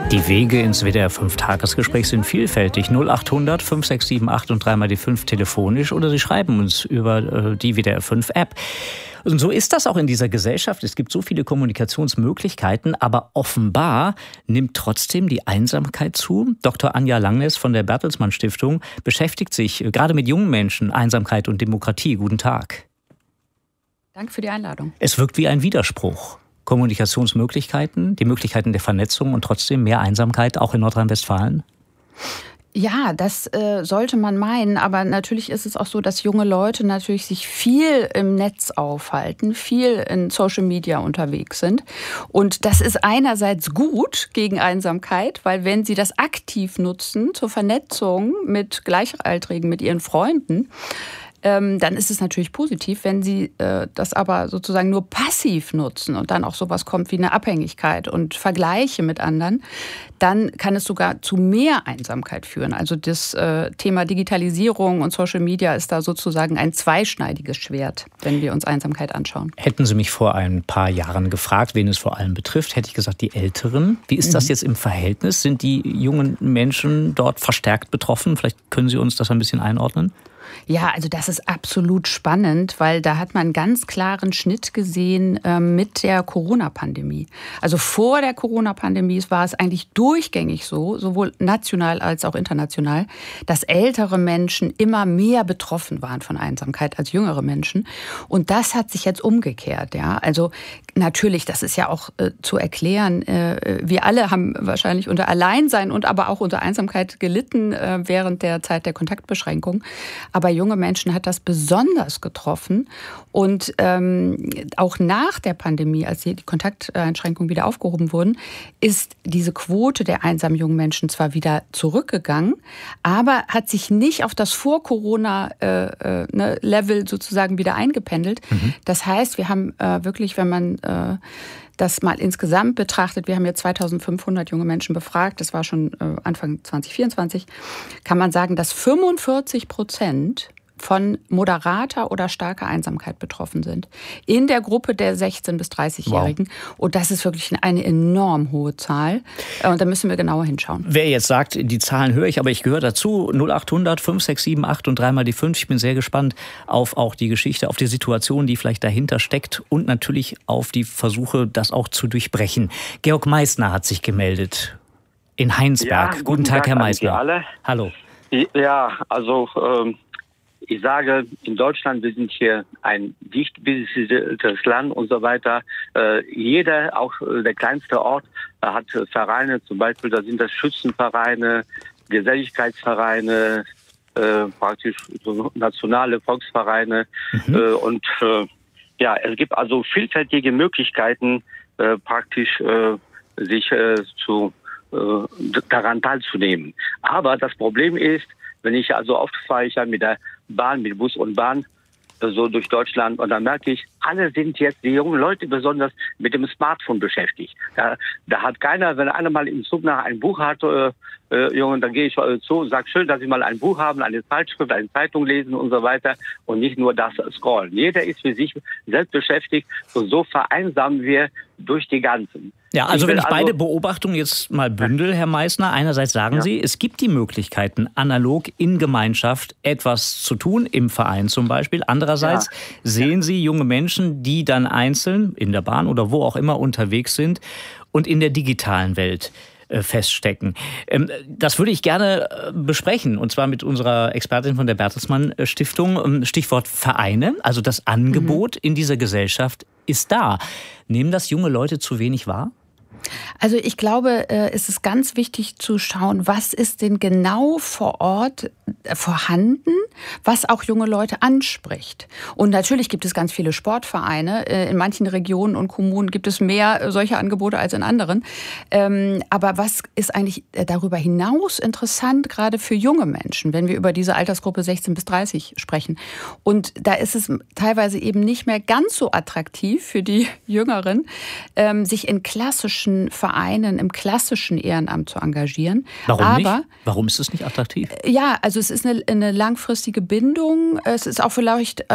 Die Wege ins WDR 5 Tagesgespräch sind vielfältig. 0800 5678 und 3 mal die 5 telefonisch oder Sie schreiben uns über die WDR 5 App. Und so ist das auch in dieser Gesellschaft. Es gibt so viele Kommunikationsmöglichkeiten, aber offenbar nimmt trotzdem die Einsamkeit zu. Dr. Anja Langness von der Bertelsmann Stiftung beschäftigt sich gerade mit jungen Menschen, Einsamkeit und Demokratie. Guten Tag. Danke für die Einladung. Es wirkt wie ein Widerspruch. Kommunikationsmöglichkeiten, die Möglichkeiten der Vernetzung und trotzdem mehr Einsamkeit, auch in Nordrhein-Westfalen? Ja, das sollte man meinen, aber natürlich ist es auch so, dass junge Leute natürlich sich viel im Netz aufhalten, viel in Social Media unterwegs sind. Und das ist einerseits gut gegen Einsamkeit, weil wenn sie das aktiv nutzen zur Vernetzung mit Gleichaltrigen, mit ihren Freunden, dann ist es natürlich positiv. Wenn Sie das aber sozusagen nur passiv nutzen und dann auch sowas kommt wie eine Abhängigkeit und Vergleiche mit anderen, dann kann es sogar zu mehr Einsamkeit führen. Also das Thema Digitalisierung und Social Media ist da sozusagen ein zweischneidiges Schwert, wenn wir uns Einsamkeit anschauen. Hätten Sie mich vor ein paar Jahren gefragt, wen es vor allem betrifft, hätte ich gesagt, die Älteren. Wie ist das jetzt im Verhältnis? Sind die jungen Menschen dort verstärkt betroffen? Vielleicht können Sie uns das ein bisschen einordnen? Ja, also das ist absolut spannend, weil da hat man einen ganz klaren Schnitt gesehen mit der Corona-Pandemie. Also vor der Corona-Pandemie war es eigentlich durchgängig so, sowohl national als auch international, dass ältere Menschen immer mehr betroffen waren von Einsamkeit als jüngere Menschen. Und das hat sich jetzt umgekehrt. Ja, also natürlich, das ist ja auch zu erklären. Wir alle haben wahrscheinlich unter Alleinsein und aber auch unter Einsamkeit gelitten während der Zeit der Kontaktbeschränkung. Aber junge Menschen hat das besonders getroffen. Und auch nach der Pandemie, als die Kontakteinschränkungen wieder aufgehoben wurden, ist diese Quote der einsamen jungen Menschen zwar wieder zurückgegangen, aber hat sich nicht auf das Vor-Corona-Level sozusagen wieder eingependelt. Das heißt, wir haben wirklich, wenn man das mal insgesamt betrachtet, wir haben jetzt 2500 junge Menschen befragt, das war schon Anfang 2024, kann man sagen, dass 45% von moderater oder starker Einsamkeit betroffen sind. In der Gruppe der 16- bis 30-Jährigen. Wow. Und das ist wirklich eine enorm hohe Zahl. Und da müssen wir genauer hinschauen. Wer jetzt sagt, die Zahlen höre ich, aber ich gehöre dazu, 0800 5678 und 3 mal die 5. Ich bin sehr gespannt auf auch die Geschichte, auf die Situation, die vielleicht dahinter steckt und natürlich auf die Versuche, das auch zu durchbrechen. Georg Meissner hat sich gemeldet in Heinsberg. Ja, guten Tag, Herr Meissner. Alle. Hallo. Ja, also ich sage, in Deutschland, wir sind hier ein dicht besiedeltes Land und so weiter. Jeder, auch der kleinste Ort, hat Vereine, zum Beispiel, da sind das Schützenvereine, Geselligkeitsvereine, praktisch so nationale Volksvereine. Und es gibt also vielfältige Möglichkeiten, praktisch sich daran teilzunehmen. Aber das Problem ist, wenn ich also oft fahre ich ja mit der Bahn, mit Bus und Bahn so durch Deutschland und dann merke ich, alle sind jetzt, die jungen Leute besonders, mit dem Smartphone beschäftigt. Da hat keiner, wenn einer mal im Zug nach ein Buch hat, Junge, dann gehe ich zu und sage, schön, dass Sie mal ein Buch haben, eine Zeitschrift, eine Zeitung lesen und so weiter und nicht nur das Scrollen. Jeder ist für sich selbst beschäftigt und so vereinsamen wir durch die Ganzen. Ja, also wenn ich beide Beobachtungen jetzt mal bündel, Herr Meissner, einerseits sagen Sie, es gibt die Möglichkeiten, analog in Gemeinschaft etwas zu tun, im Verein zum Beispiel. Andererseits sehen Sie junge Menschen, die dann einzeln in der Bahn oder wo auch immer unterwegs sind und in der digitalen Welt feststecken. Das würde ich gerne besprechen, und zwar mit unserer Expertin von der Bertelsmann Stiftung. Stichwort Vereine, also das Angebot in dieser Gesellschaft ist da. Nehmen das junge Leute zu wenig wahr? Also ich glaube, es ist ganz wichtig zu schauen, was ist denn genau vor Ort vorhanden, was auch junge Leute anspricht. Und natürlich gibt es ganz viele Sportvereine. In manchen Regionen und Kommunen gibt es mehr solche Angebote als in anderen. Aber was ist eigentlich darüber hinaus interessant, gerade für junge Menschen, wenn wir über diese Altersgruppe 16 bis 30 sprechen? Und da ist es teilweise eben nicht mehr ganz so attraktiv für die Jüngeren, sich in klassischen Vereinen, im klassischen Ehrenamt zu engagieren. Warum nicht? Warum ist es nicht attraktiv? Ja, also es ist eine langfristige Bindung. Es ist auch vielleicht